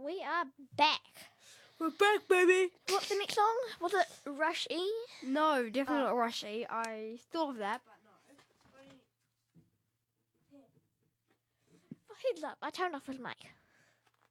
We are back. We're back, baby. What's the next song? Was it Rush E? No, definitely not Rushy. I thought of that, but no. Oh, heads up, I turned off his mic.